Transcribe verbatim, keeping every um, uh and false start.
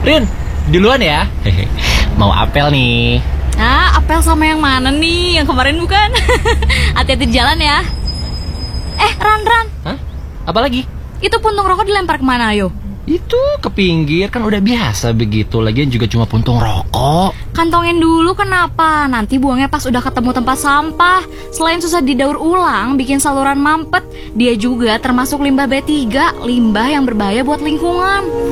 Rin, duluan ya. Mau apel nih. Nah, apel sama yang mana nih? Yang kemarin bukan? Hati-hati di jalan ya. Eh, Ran, Ran. Hah? Apa lagi? Itu puntung rokok dilempar kemana, ayo? Itu ke pinggir, kan udah biasa begitu. Lagian juga cuma puntung rokok. Kantongin dulu kenapa? Nanti buangnya pas udah ketemu tempat sampah. Selain susah didaur ulang, bikin saluran mampet, dia juga termasuk limbah B tiga, limbah yang berbahaya buat lingkungan.